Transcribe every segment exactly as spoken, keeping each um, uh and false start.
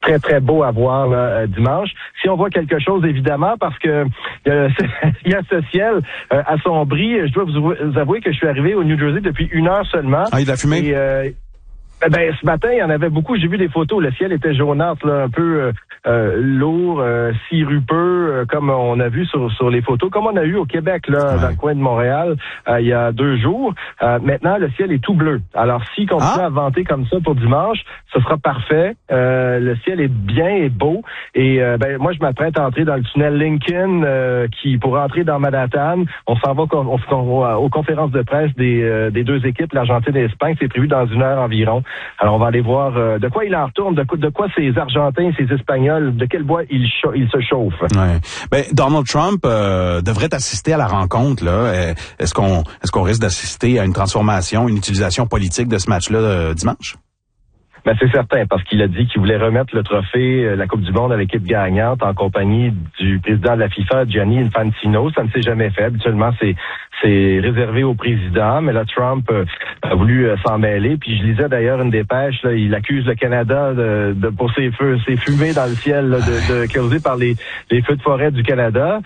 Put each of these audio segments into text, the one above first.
très, très beau à voir là, euh, dimanche. Si on voit quelque chose, évidemment, parce que euh, il y a ce ciel euh, assombri. Je dois vous, vous avouer que je suis arrivé au New Jersey depuis une heure seulement. Ah, il a fumé? Et, euh, Ben, ce matin, il y en avait beaucoup. J'ai vu des photos. Le ciel était jaunâtre, là, un peu euh, euh, lourd, euh, sirupeux, euh, comme on a vu sur, sur les photos, comme on a eu au Québec, là, ouais. dans le coin de Montréal, euh, il y a deux jours. Euh, maintenant, le ciel est tout bleu. Alors, s'il continue ah. à venter comme ça pour dimanche, ce sera parfait. Euh, le ciel est bien et beau. Et euh, ben, moi, je m'apprête à entrer dans le tunnel Lincoln, euh, qui pour entrer dans Manhattan. On s'en va on, on, aux conférences de presse des, euh, des deux équipes, l'Argentine et l'Espagne. C'est prévu dans une heure environ. Alors, on va aller voir euh, de quoi il en retourne, de quoi, de quoi ces Argentins, ces Espagnols, de quel bois ils, cha- ils se chauffent. Ouais. Ben, Donald Trump euh, devrait assister à la rencontre, là. Est-ce qu'on, est-ce qu'on risque d'assister à une transformation, une utilisation politique de ce match-là euh, dimanche? Ben, c'est certain, parce qu'il a dit qu'il voulait remettre le trophée, la Coupe du Monde à l'équipe gagnante en compagnie du président de la FIFA, Gianni Infantino. Ça ne s'est jamais fait. Habituellement, c'est c'est réservé au président, mais là, Trump euh, a voulu euh, s'en mêler. Puis je lisais d'ailleurs une dépêche, là, il accuse le Canada de, de pour ses feux, ses fumées dans le ciel, là, de, de causées par les, les feux de forêt du Canada.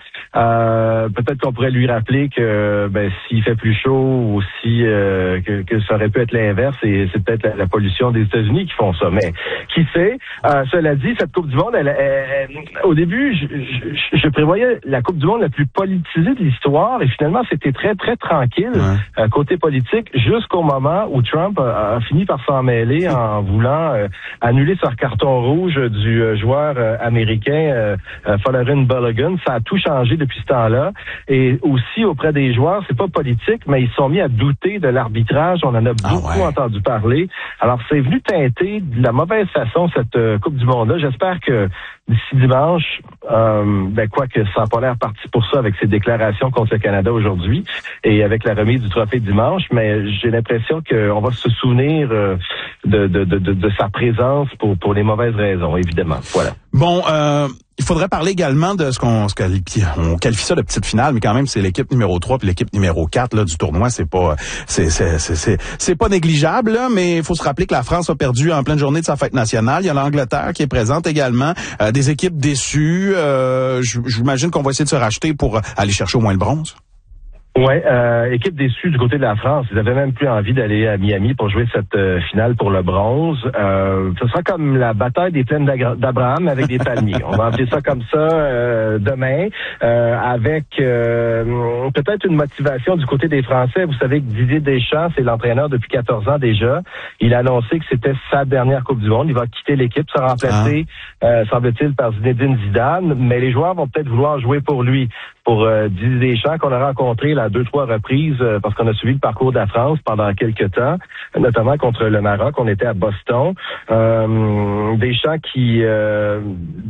Euh, peut-être qu'on pourrait lui rappeler que ben s'il fait plus chaud ou si euh, que, que ça aurait pu être l'inverse, et c'est peut-être la, la pollution des États-Unis qui font ça. Mais qui sait? Euh, cela dit, cette Coupe du Monde, elle, elle, elle, au début, je, je, je prévoyais la Coupe du Monde la plus politisée de l'histoire, et finalement, c'était très, très tranquille ouais. euh, côté politique, jusqu'au moment où Trump a, a fini par s'en mêler en voulant euh, annuler sur carton rouge du euh, joueur euh, américain euh, euh, Folarin Balogun. Ça a tout changé depuis ce temps-là. Et aussi, auprès des joueurs, c'est pas politique, mais ils sont mis à douter de l'arbitrage. On en a beaucoup ah ouais. entendu parler. Alors, c'est venu teinter de la mauvaise façon cette euh, Coupe du Monde-là. J'espère que d'ici dimanche, euh, ben quoi que ça n'a pas l'air parti pour ça avec ses déclarations contre le Canada aujourd'hui et avec la remise du trophée dimanche, mais j'ai l'impression qu'on va se souvenir euh, de, de, de, de, de sa présence pour, pour les mauvaises raisons, évidemment. Voilà. Bon, euh, il faudrait parler également de ce qu'on, ce qualifie, on qualifie ça de petite finale, mais quand même c'est l'équipe numéro trois puis l'équipe numéro quatre là du tournoi, c'est pas, c'est c'est c'est c'est, c'est pas négligeable là, mais il faut se rappeler que la France a perdu en pleine journée de sa fête nationale. Il y a l'Angleterre qui est présente également, euh, des équipes déçues. Euh, j'imagine qu'on va essayer de se racheter pour aller chercher au moins le bronze. Ouais, euh, équipe déçue du côté de la France. Ils avaient même plus envie d'aller à Miami pour jouer cette euh, finale pour le bronze. Euh, ce sera comme la bataille des plaines d'Abraham avec des palmiers. On va appeler ça comme ça euh, demain, euh, avec euh, peut-être une motivation du côté des Français. Vous savez que Didier Deschamps, c'est l'entraîneur depuis quatorze ans déjà. Il a annoncé que c'était sa dernière Coupe du Monde. Il va quitter l'équipe, se remplacer, ah. euh, semble-t-il, par Zinedine Zidane. Mais les joueurs vont peut-être vouloir jouer pour lui. Pour euh, Didier Deschamps, qu'on a rencontré là deux, trois reprises, euh, parce qu'on a suivi le parcours de la France pendant quelques temps, notamment contre le Maroc. On était à Boston. Euh, Deschamps qui, euh,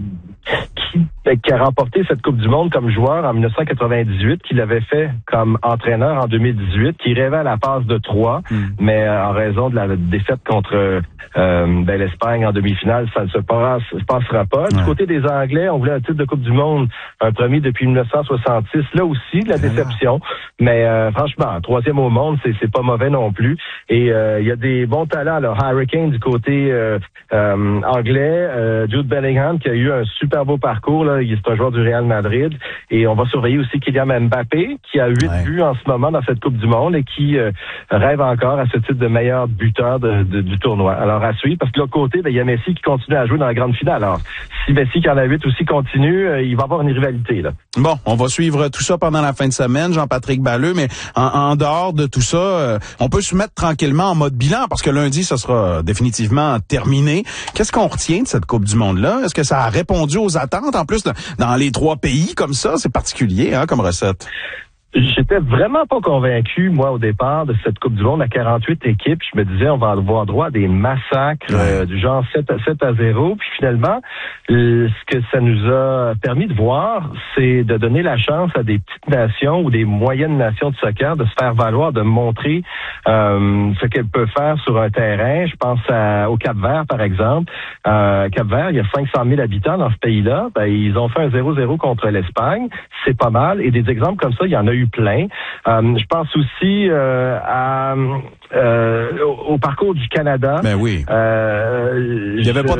qui, qui a remporté cette Coupe du Monde comme joueur en dix-neuf cent quatre-vingt-dix-huit, qui l'avait fait comme entraîneur en deux mille dix-huit, qui rêvait à la passe de trois, mm. mais euh, en raison de la défaite contre euh, ben, l'Espagne en demi-finale, ça ne se, passe, se passera pas. Ouais. Du côté des Anglais, on voulait un titre de Coupe du Monde, un premier depuis dix-neuf cent soixante-six. Là aussi, de la déception. Mais euh, franchement, troisième au monde, c'est, c'est pas mauvais non plus. Et il euh, y a des bons talents. Là. Harry Kane du côté euh, euh, anglais, euh, Jude Bellingham qui a eu un super beau parcours. Là. Il est un joueur du Real Madrid. Et on va surveiller aussi Kylian Mbappé qui a huit ouais. buts en ce moment dans cette Coupe du Monde et qui euh, rêve encore à ce titre de meilleur buteur de, de, du tournoi. Alors à suivre, parce que de l'autre côté, il y a Messi qui continue à jouer dans la grande finale. Alors si Messi qui en a huit aussi continue, euh, il va avoir une rivalité. Là. Bon, on va suivre tout ça pendant la fin de semaine, Jean-Patrick Balleux, mais en, en dehors de tout ça, euh, on peut se mettre tranquillement en mode bilan parce que lundi, ça sera définitivement terminé. Qu'est-ce qu'on retient de cette Coupe du Monde-là? Est-ce que ça a répondu aux attentes? En plus, dans les trois pays comme ça, c'est particulier hein, comme recette. J'étais vraiment pas convaincu, moi, au départ, de cette Coupe du Monde à quarante-huit équipes. Je me disais, on va avoir droit à des massacres euh, du genre sept à zéro. Puis finalement, euh, ce que ça nous a permis de voir, c'est de donner la chance à des petites nations ou des moyennes nations de soccer de se faire valoir, de montrer euh, ce qu'elles peuvent faire sur un terrain. Je pense à, au Cap-Vert, par exemple. Euh, Cap-Vert, il y a cinq cent mille habitants dans ce pays-là. Ben, ils ont fait un zéro zéro contre l'Espagne. C'est pas mal. Et des exemples comme ça, il y en a eu plein. Euh, je pense aussi euh, à, euh, au, au parcours du Canada. Ben oui. Euh, il y avait je, pas